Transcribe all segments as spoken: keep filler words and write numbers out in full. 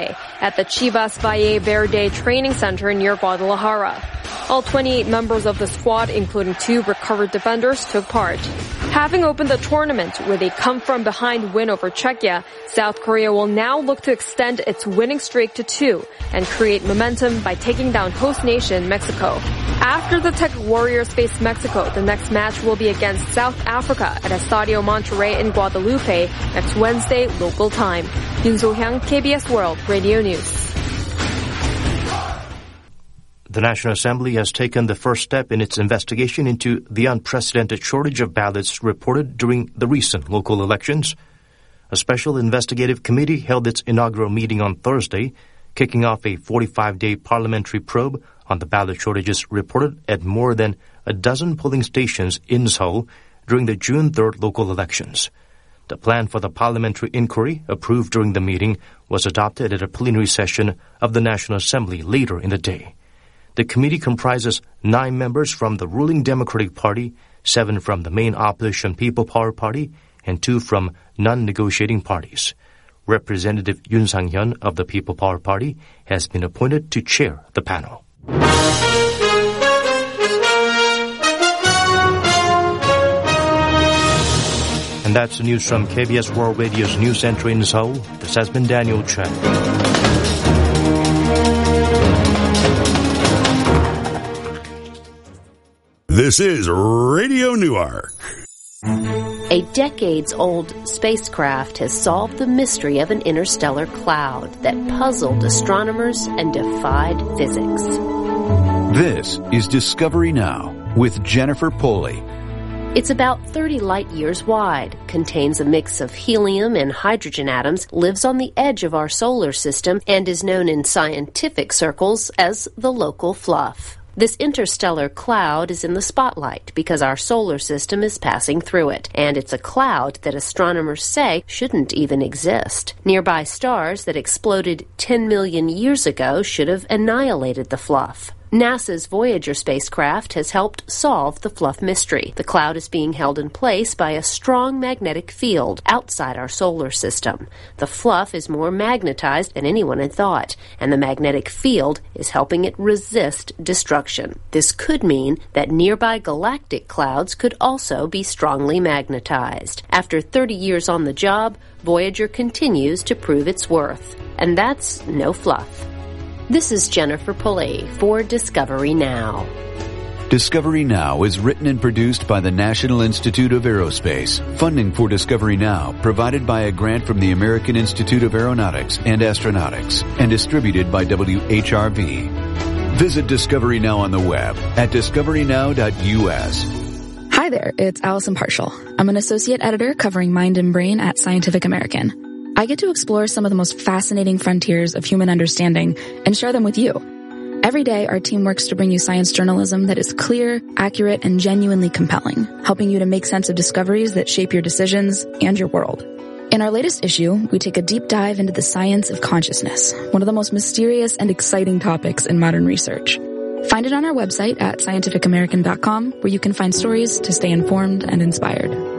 at the Chivas Valle Verde Training Center near Guadalajara. All twenty-eight members of the squad, including two recovered defenders, took part. Having opened the tournament with a come-from-behind win over Czechia, South Korea will now look to extend its winning streak to two and create momentum by taking down host nation Mexico. After the Tech Warriors face Mexico, the next match will be against South Africa at Estadio Monterrey in Guadalupe next Wednesday, local time. Yun So-hyang, K B S World Radio News. The National Assembly has taken the first step in its investigation into the unprecedented shortage of ballots reported during the recent local elections. A special investigative committee held its inaugural meeting on Thursday, kicking off a forty-five day parliamentary probe on the ballot shortages reported at more than a dozen polling stations in Seoul during the June third local elections. The plan for the parliamentary inquiry, approved during the meeting, was adopted at a plenary session of the National Assembly later in the day. The committee comprises nine members from the ruling Democratic Party, seven from the main opposition People Power Party, and two from non-negotiating parties. Representative Yoon Sang-hyun of the People Power Party has been appointed to chair the panel. And that's the news from K B S World Radio's News Center in Seoul. This has been Daniel Chen. This is Radio Newark. A decades-old spacecraft has solved the mystery of an interstellar cloud that puzzled astronomers and defied physics. This is Discovery Now with Jennifer Pulley. It's about thirty light-years wide, contains a mix of helium and hydrogen atoms, lives on the edge of our solar system, and is known in scientific circles as the local fluff. This interstellar cloud is in the spotlight because our solar system is passing through it, and it's a cloud that astronomers say shouldn't even exist. Nearby stars that exploded ten million years ago should have annihilated the fluff. NASA's Voyager spacecraft has helped solve the fluff mystery. The cloud is being held in place by a strong magnetic field outside our solar system. The fluff is more magnetized than anyone had thought, and the magnetic field is helping it resist destruction. This could mean that nearby galactic clouds could also be strongly magnetized. After thirty years on the job, Voyager continues to prove its worth. And that's no fluff. This is Jennifer Pulley for Discovery Now. Discovery Now is written and produced by the National Institute of Aerospace. Funding for Discovery Now provided by a grant from the American Institute of Aeronautics and Astronautics and distributed by W H R V. Visit Discovery Now on the web at discovery now dot U S. Hi there, it's Allison Partial. I'm an associate editor covering Mind and Brain at Scientific American. I get to explore some of the most fascinating frontiers of human understanding and share them with you. Every day, our team works to bring you science journalism that is clear, accurate, and genuinely compelling, helping you to make sense of discoveries that shape your decisions and your world. In our latest issue, we take a deep dive into the science of consciousness, one of the most mysterious and exciting topics in modern research. Find it on our website at scientific american dot com, where you can find stories to stay informed and inspired.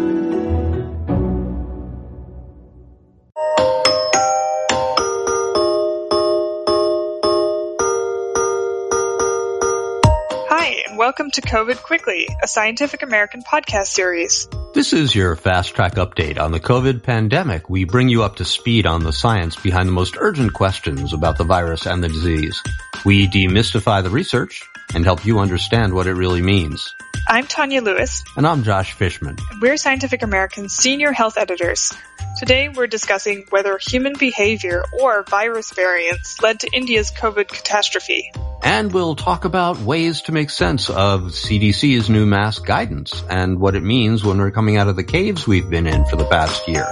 Welcome to COVID Quickly, a Scientific American podcast series. This is your fast track update on the COVID pandemic. We bring you up to speed on the science behind the most urgent questions about the virus and the disease. We demystify the research and help you understand what it really means. I'm Tanya Lewis. And I'm Josh Fishman. And we're Scientific American's senior health editors. Today we're discussing whether human behavior or virus variants led to India's COVID catastrophe. And we'll talk about ways to make sense of C D C's new mask guidance and what it means when we're coming out of the caves we've been in for the past year.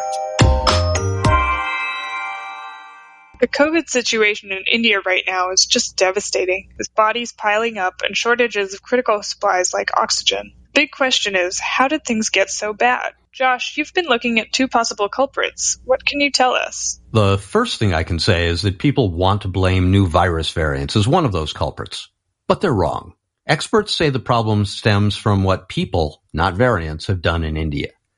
The COVID situation in India right now is just devastating, with bodies piling up and shortages of critical supplies like oxygen. Big question is, how did things get so bad? Josh, you've been looking at two possible culprits. What can you tell us? The first thing I can say is that people want to blame new virus variants as one of those culprits. But they're wrong. Experts say the problem stems from what people, not variants, have done in India.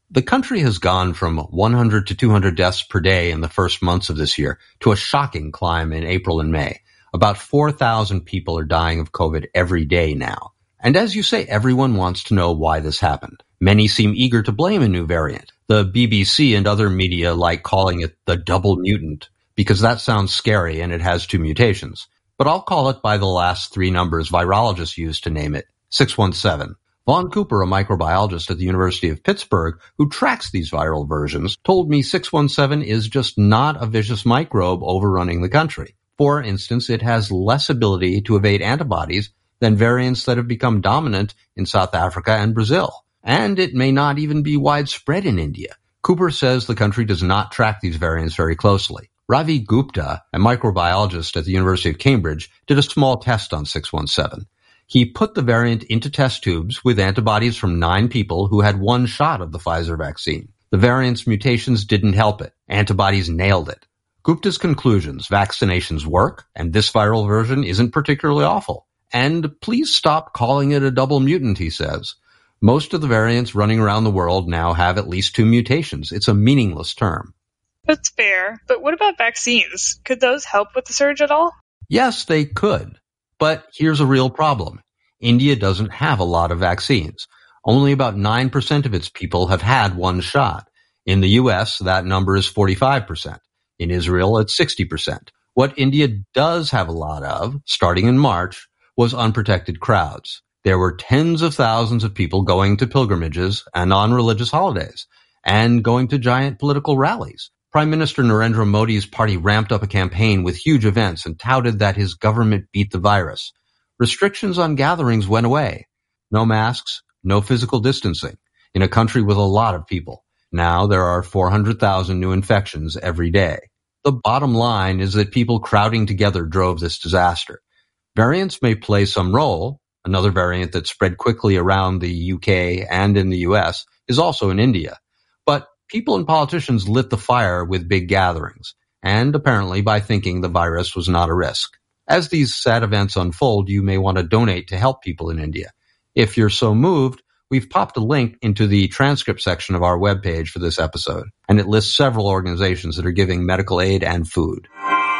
The country has gone from one hundred to two hundred deaths per day in the first months of this year to a shocking climb in April and May. About four thousand people are dying of COVID every day now. And as you say, everyone wants to know why this happened. Many seem eager to blame a new variant. The B B C and other media like calling it the double mutant because that sounds scary and it has two mutations. But I'll call it by the last three numbers virologists use to name it, six one seven. Vaughn Cooper, a microbiologist at the University of Pittsburgh who tracks these viral versions, told me six one seven is just not a vicious microbe overrunning the country. For instance, it has less ability to evade antibodies than variants that have become dominant in South Africa and Brazil. And it may not even be widespread in India. Cooper says the country does not track these variants very closely. Ravi Gupta, a microbiologist at the University of Cambridge, did a small test on six one seven. He put the variant into test tubes with antibodies from nine people who had one shot of the Pfizer vaccine. The variant's mutations didn't help it. Antibodies nailed it. Gupta's conclusions: vaccinations work, and this viral version isn't particularly awful. And please stop calling it a double mutant, he says. Most of the variants running around the world now have at least two mutations. It's a meaningless term. That's fair, but what about vaccines? Could those help with the surge at all? Yes, they could. But here's a real problem. India doesn't have a lot of vaccines. Only about nine percent of its people have had one shot. In the U S, that number is forty-five percent. In Israel, it's sixty percent. What India does have a lot of, starting in March, was unprotected crowds. There were tens of thousands of people going to pilgrimages and on religious holidays, and going to giant political rallies. Prime Minister Narendra Modi's party ramped up a campaign with huge events and touted that his government beat the virus. Restrictions on gatherings went away. No masks, no physical distancing, in a country with a lot of people. Now there are four hundred thousand new infections every day. The bottom line is that people crowding together drove this disaster. Variants may play some role. Another variant that spread quickly around the U K and in the U S is also in India. But people and politicians lit the fire with big gatherings, and apparently by thinking the virus was not a risk. As these sad events unfold, you may want to donate to help people in India. If you're so moved, we've popped a link into the transcript section of our webpage for this episode, and it lists several organizations that are giving medical aid and food.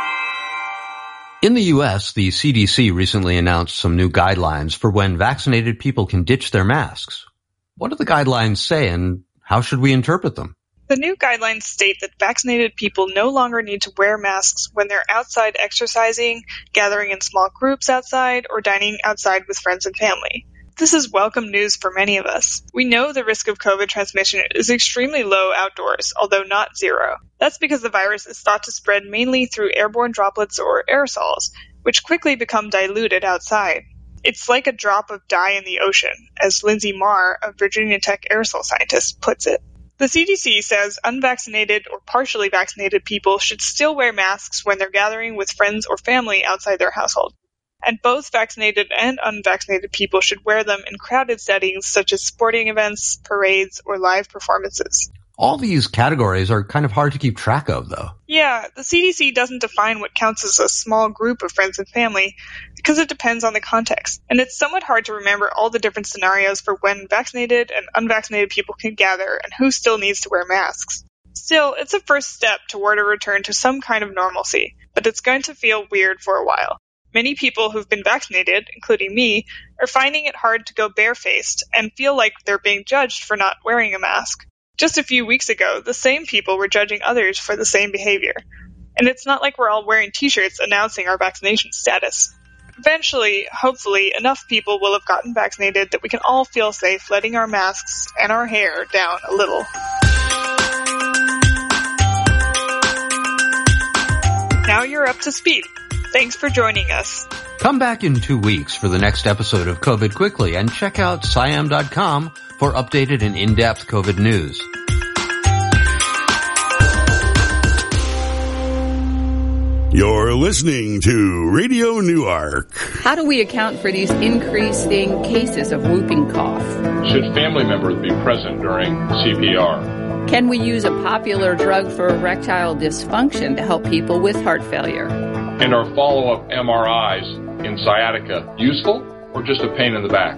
In the U S, the C D C recently announced some new guidelines for when vaccinated people can ditch their masks. What do the guidelines say, and how should we interpret them? The new guidelines state that vaccinated people no longer need to wear masks when they're outside exercising, gathering in small groups outside, or dining outside with friends and family. This is welcome news for many of us. We know the risk of COVID transmission is extremely low outdoors, although not zero. That's because the virus is thought to spread mainly through airborne droplets or aerosols, which quickly become diluted outside. It's like a drop of dye in the ocean, as Lindsay Marr, a Virginia Tech aerosol scientist, puts it. The C D C says unvaccinated or partially vaccinated people should still wear masks when they're gathering with friends or family outside their household. And both vaccinated and unvaccinated people should wear them in crowded settings such as sporting events, parades, or live performances. All these categories are kind of hard to keep track of, though. Yeah, the C D C doesn't define what counts as a small group of friends and family because it depends on the context. And it's somewhat hard to remember all the different scenarios for when vaccinated and unvaccinated people can gather and who still needs to wear masks. Still, it's a first step toward a return to some kind of normalcy, but it's going to feel weird for a while. Many people who've been vaccinated, including me, are finding it hard to go barefaced and feel like they're being judged for not wearing a mask. Just a few weeks ago, the same people were judging others for the same behavior. And it's not like we're all wearing t-shirts announcing our vaccination status. Eventually, hopefully, enough people will have gotten vaccinated that we can all feel safe letting our masks and our hair down a little. Now you're up to speed. Thanks for joining us. Come back in two weeks for the next episode of COVID Quickly and check out S I A M dot com for updated and in-depth COVID news. You're listening to Radio Newark. How do we account for these increasing cases of whooping cough? Should family members be present during C P R? Can we use a popular drug for erectile dysfunction to help people with heart failure? And are follow-up M R Is in sciatica useful or just a pain in the back?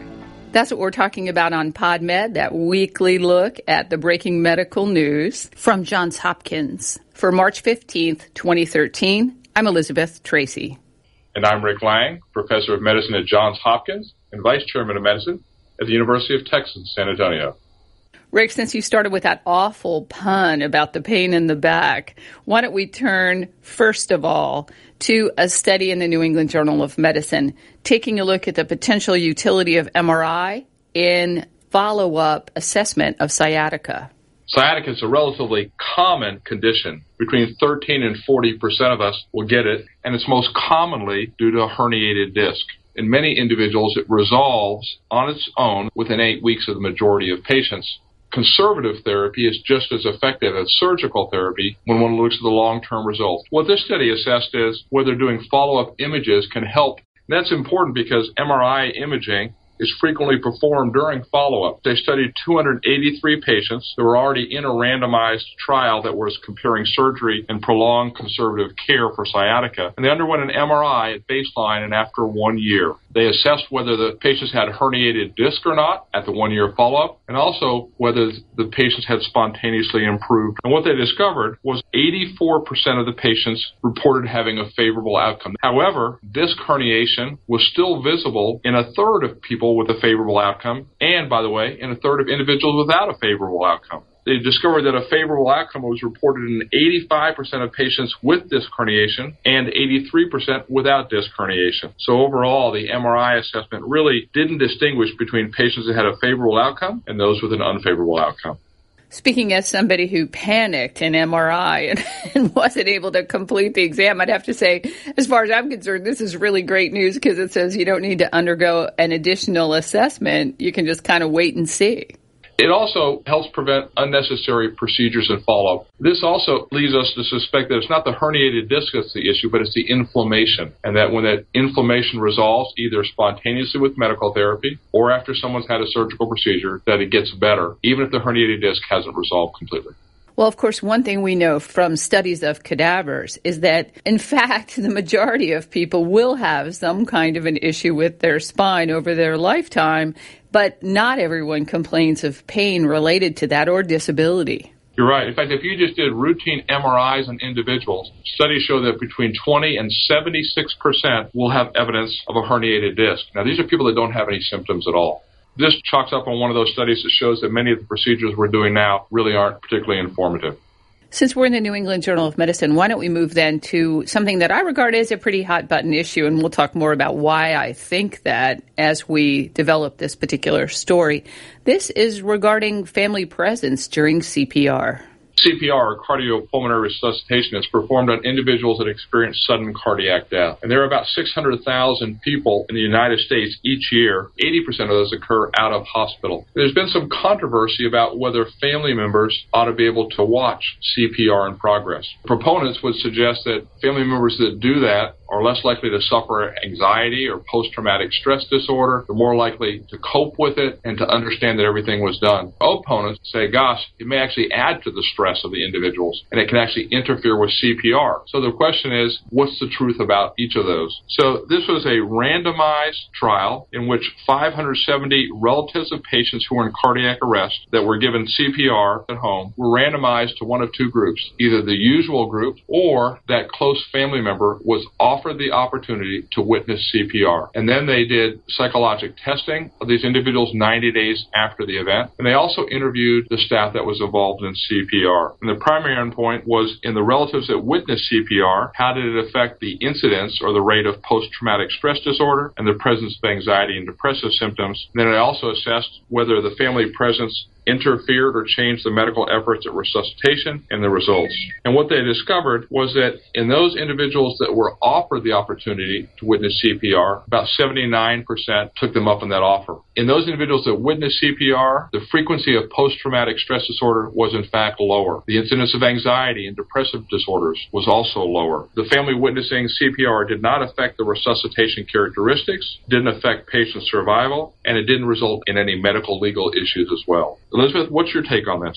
That's what we're talking about on PodMed, that weekly look at the breaking medical news from Johns Hopkins. For March fifteenth, twenty thirteen, I'm Elizabeth Tracy. And I'm Rick Lang, Professor of Medicine at Johns Hopkins and Vice Chairman of Medicine at the University of Texas, San Antonio. Rick, since you started with that awful pun about the pain in the back, why don't we turn, first of all, to a study in the New England Journal of Medicine, taking a look at the potential utility of M R I in follow-up assessment of sciatica. Sciatica is a relatively common condition. Between thirteen and forty percent of us will get it, and it's most commonly due to a herniated disc. In many individuals, it resolves on its own within eight weeks of the majority of patients. Conservative therapy is just as effective as surgical therapy when one looks at the long-term results. What this study assessed is whether doing follow-up images can help. That's important because M R I imaging is frequently performed during follow-up. They studied two hundred eighty-three patients who were already in a randomized trial that was comparing surgery and prolonged conservative care for sciatica. And they underwent an M R I at baseline and after one year. They assessed whether the patients had a herniated disc or not at the one-year follow-up, and also whether the patients had spontaneously improved. And what they discovered was eighty-four percent of the patients reported having a favorable outcome. However, disc herniation was still visible in a third of people with a favorable outcome, and, by the way, in a third of individuals without a favorable outcome. They discovered that a favorable outcome was reported in eighty-five percent of patients with disc herniation and eighty-three percent without disc herniation. So overall, the M R I assessment really didn't distinguish between patients that had a favorable outcome and those with an unfavorable outcome. Speaking as somebody who panicked in M R I and, and wasn't able to complete the exam, I'd have to say, as far as I'm concerned, this is really great news because it says you don't need to undergo an additional assessment. You can just kind of wait and see. It also helps prevent unnecessary procedures and follow-up. This also leads us to suspect that it's not the herniated disc that's the issue, but it's the inflammation, and that when that inflammation resolves either spontaneously with medical therapy or after someone's had a surgical procedure, that it gets better, even if the herniated disc hasn't resolved completely. Well, of course, one thing we know from studies of cadavers is that, in fact, the majority of people will have some kind of an issue with their spine over their lifetime, but not everyone complains of pain related to that or disability. You're right. In fact, if you just did routine M R Is on individuals, studies show that between twenty and seventy-six percent will have evidence of a herniated disc. Now, these are people that don't have any symptoms at all. This chalks up on one of those studies that shows that many of the procedures we're doing now really aren't particularly informative. Since we're in the New England Journal of Medicine, why don't we move then to something that I regard as a pretty hot-button issue, and we'll talk more about why I think that as we develop this particular story. This is regarding family presence during C P R. C P R, or cardiopulmonary resuscitation, is performed on individuals that experience sudden cardiac death. And there are about six hundred thousand people in the United States each year. eighty percent of those occur out of hospital. There's been some controversy about whether family members ought to be able to watch C P R in progress. Proponents would suggest that family members that do that are less likely to suffer anxiety or post-traumatic stress disorder. They're more likely to cope with it and to understand that everything was done. Opponents say, gosh, it may actually add to the stress of the individuals, and it can actually interfere with C P R. So the question is, what's the truth about each of those? So this was a randomized trial in which five hundred seventy relatives of patients who were in cardiac arrest that were given C P R at home were randomized to one of two groups, either the usual group or that close family member was offered the opportunity to witness C P R. And then they did psychologic testing of these individuals ninety days after the event. And they also interviewed the staff that was involved in C P R. And the primary endpoint was in the relatives that witnessed C P R, how did it affect the incidence or the rate of post-traumatic stress disorder and the presence of anxiety and depressive symptoms. And then it also assessed whether the family presence interfered or changed the medical efforts at resuscitation and the results. And what they discovered was that in those individuals that were offered the opportunity to witness C P R, about seventy-nine percent took them up on that offer. In those individuals that witnessed C P R, the frequency of post-traumatic stress disorder was in fact lower. The incidence of anxiety and depressive disorders was also lower. The family witnessing C P R did not affect the resuscitation characteristics, didn't affect patient survival, and it didn't result in any medical legal issues as well. Elizabeth, what's your take on this?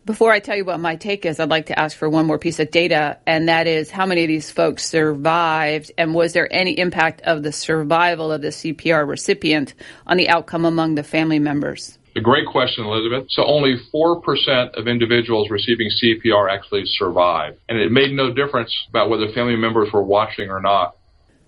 Before I tell you what my take is, I'd like to ask for one more piece of data, and that is how many of these folks survived, and was there any impact of the survival of the C P R recipient on the outcome among the family members? A great question, Elizabeth. So only four percent of individuals receiving C P R actually survived, and it made no difference about whether family members were watching or not.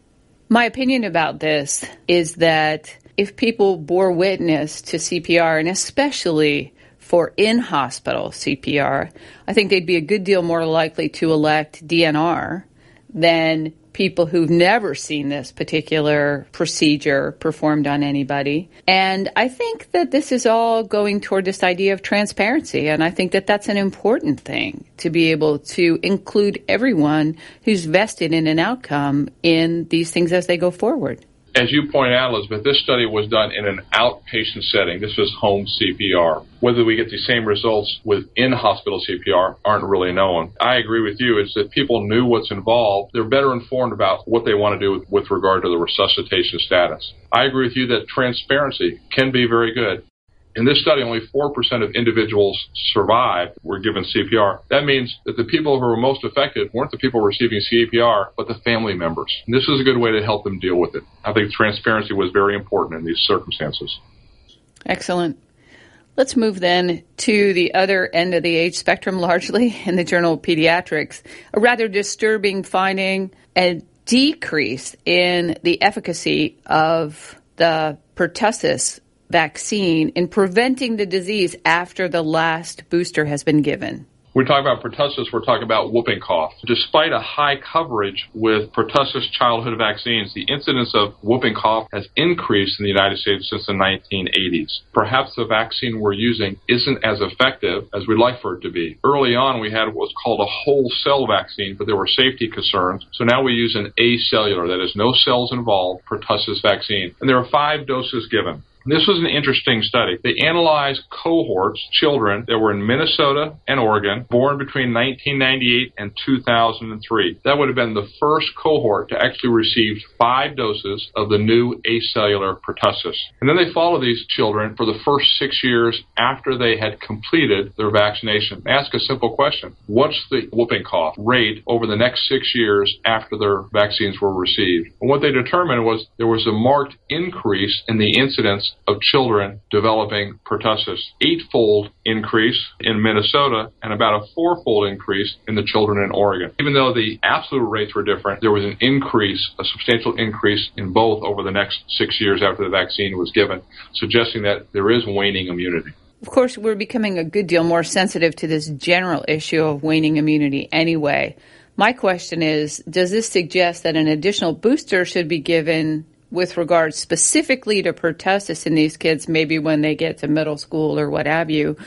My opinion about this is that if people bore witness to C P R, and especially for in-hospital C P R, I think they'd be a good deal more likely to elect D N R than people who've never seen this particular procedure performed on anybody. And I think that this is all going toward this idea of transparency, and I think that that's an important thing, to be able to include everyone who's vested in an outcome in these things as they go forward. As you point out, Elizabeth, this study was done in an outpatient setting. This was home C P R. Whether we get the same results with in-hospital C P R aren't really known. I agree with you. It's that people knew what's involved. They're better informed about what they want to do with, with regard to the resuscitation status. I agree with you that transparency can be very good. In this study, only four percent of individuals survived, were given C P R. That means that the people who were most affected weren't the people receiving C P R, but the family members. And this is a good way to help them deal with it. I think transparency was very important in these circumstances. Excellent. Let's move then to the other end of the age spectrum, largely in the Journal of Pediatrics. A rather disturbing finding, a decrease in the efficacy of the pertussis vaccine in preventing the disease after the last booster has been given. We talk about pertussis, we're talking about whooping cough. Despite a high coverage with pertussis childhood vaccines, the incidence of whooping cough has increased in the United States since the nineteen eighties. Perhaps the vaccine we're using isn't as effective as we'd like for it to be. Early on, we had what was called a whole cell vaccine, but there were safety concerns. So now we use an acellular, that is no cells involved, pertussis vaccine. And there are five doses given. This was an interesting study. They analyzed cohorts, children that were in Minnesota and Oregon, born between nineteen ninety-eight and two thousand three. That would have been the first cohort to actually receive five doses of the new acellular pertussis. And then they followed these children for the first six years after they had completed their vaccination. They ask a simple question. What's the whooping cough rate over the next six years after their vaccines were received? And what they determined was there was a marked increase in the incidence of children developing pertussis. Eightfold increase in Minnesota and about a fourfold increase in the children in Oregon. Even though the absolute rates were different, there was an increase, a substantial increase in both over the next six years after the vaccine was given, suggesting that there is waning immunity. Of course, we're becoming a good deal more sensitive to this general issue of waning immunity anyway. My question is, does this suggest that an additional booster should be given with regard specifically to pertussis in these kids, maybe when they get to middle school or what have you?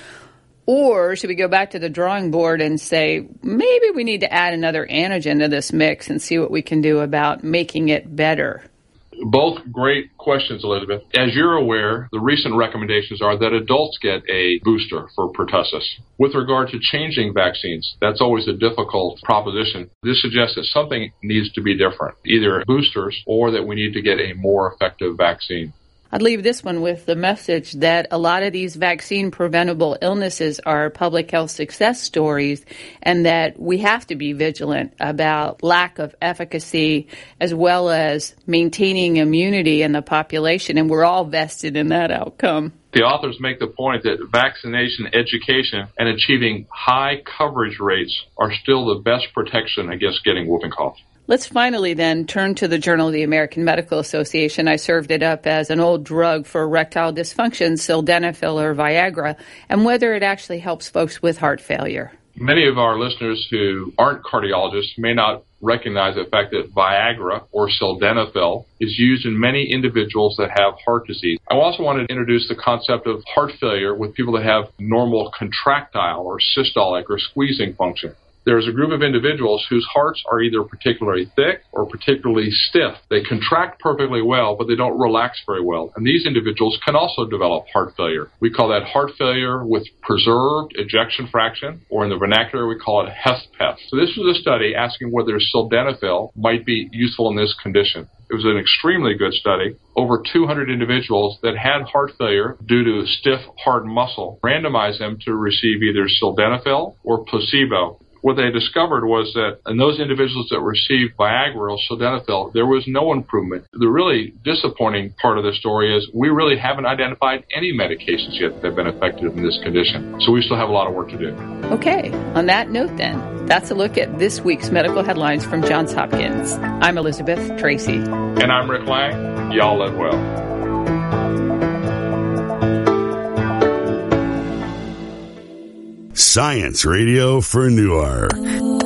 Or should we go back to the drawing board and say, maybe we need to add another antigen to this mix and see what we can do about making it better? Both great questions, Elizabeth. As you're aware, the recent recommendations are that adults get a booster for pertussis. With regard to changing vaccines, that's always a difficult proposition. This suggests that something needs to be different, either boosters or that we need to get a more effective vaccine. I'd leave this one with the message that a lot of these vaccine-preventable illnesses are public health success stories, and that we have to be vigilant about lack of efficacy as well as maintaining immunity in the population, and we're all vested in that outcome. The authors make the point that vaccination education and achieving high coverage rates are still the best protection against getting whooping cough. Let's finally then turn to the Journal of the American Medical Association. I served it up as an old drug for erectile dysfunction, sildenafil or Viagra, and whether it actually helps folks with heart failure. Many of our listeners who aren't cardiologists may not recognize the fact that Viagra or sildenafil is used in many individuals that have heart disease. I also want to introduce the concept of heart failure with people that have normal contractile or systolic or squeezing function. There's a group of individuals whose hearts are either particularly thick or particularly stiff. They contract perfectly well, but they don't relax very well. And these individuals can also develop heart failure. We call that heart failure with preserved ejection fraction, or in the vernacular we call it H E S P E F. So this was a study asking whether sildenafil might be useful in this condition. It was an extremely good study. Over two hundred individuals that had heart failure due to stiff, hard muscle, randomized them to receive either sildenafil or placebo. What they discovered was that in those individuals that received Viagra or sildenafil, there was no improvement. The really disappointing part of the story is we really haven't identified any medications yet that have been effective in this condition. So we still have a lot of work to do. Okay, on that note then, that's a look at this week's medical headlines from Johns Hopkins. I'm Elizabeth Tracy. And I'm Rick Lang. Y'all live well. Science Radio for Newark.